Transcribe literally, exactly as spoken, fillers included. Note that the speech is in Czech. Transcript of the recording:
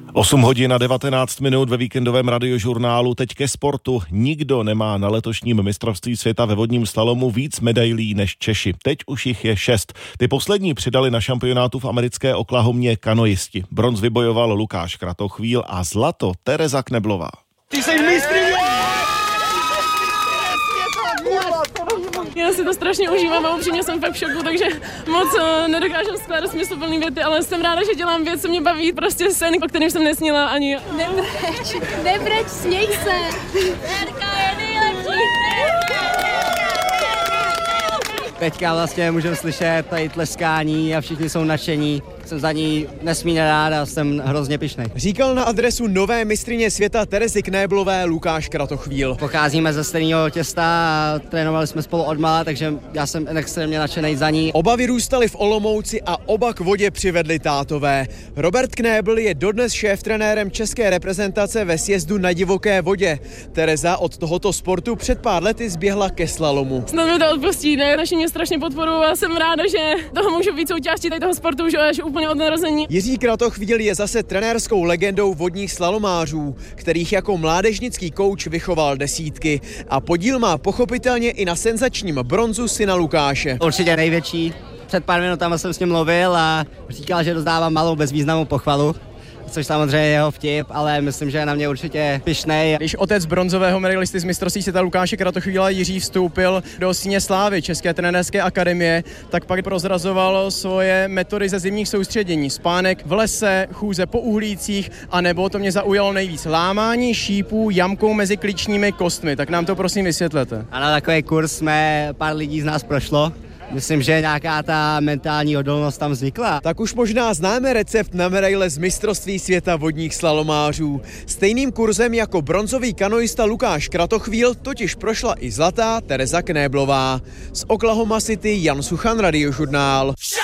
osm hodin a devatenáct minut ve víkendovém radiožurnálu. Teď ke sportu. Nikdo nemá na letošním mistrovství světa ve vodním slalomu víc medailí než Češi. Teď už jich je šest. Ty poslední přidali na šampionátu v americké Oklahomě kanoisti. Bronz vybojoval Lukáš Kratochvíl a zlato Tereza Kneblová. Ty jsi mistryně! Já si to strašně užívám a upřímně jsem fakt v šoku, takže moc uh, nedokážu skládat smysluplný věty, ale jsem ráda, že dělám věc, co mě baví, prostě sen, o kterém jsem nesnila ani. Nebreč, nebreč, směj se. Terka je nejlepší. Teďka vlastně můžeme slyšet tady tleskání a všichni jsou nadšení. Jsem za ní nesmírně rád a jsem hrozně pyšnej. Říkal na adresu nové mistryně světa Terezy Knéblové Lukáš Kratochvíl. Pocházíme ze stejného těsta a trénovali jsme spolu odmala, takže já jsem extrémně nadšenej za ní. Oba vyrůstali v Olomouci a oba k vodě přivedli tátové. Robert Knébl je dodnes šéftrenérem české reprezentace ve sjezdu na divoké vodě. Tereza od tohoto sportu před pár lety zběhla ke slalomu. Snad mi to odpustí, ne? Naši mě strašně podporují a jsem ráda, že toho můžu být součástí tady toho sportu už až úplně od narození. Jiří Kratochvíl je zase trenérskou legendou vodních slalomářů, kterých jako mládežnický kouč vychoval desítky. A podíl má pochopitelně i na senzačním bronzu syna Lukáše. Určitě největší. Před pár minutami jsem s ním mluvil a říkal, že dostávám malou bezvýznamnou pochvalu, což samozřejmě je jeho vtip, ale myslím, že je na mě určitě pyšnej. Když otec bronzového medailisty z mistrovství světa Lukáše Kratochvíla Jiří vstoupil do síně slávy České trenérské akademie, tak pak prozrazoval svoje metody ze zimních soustředění. Spánek v lese, chůze po uhlících, a nebo to mě zaujalo nejvíc, lámání šípů jamkou mezi klíčními kostmi. Tak nám to prosím vysvětlete. A na takový kurz jsme, pár lidí z nás prošlo. Myslím, že nějaká ta mentální odolnost tam vznikla. Tak už možná známe recept na medaile z mistrovství světa vodních slalomářů. Stejným kurzem jako bronzový kanoista Lukáš Kratochvíl totiž prošla i zlatá Tereza Knéblová. Z Oklahoma City Jan Suchan, Radiožurnál.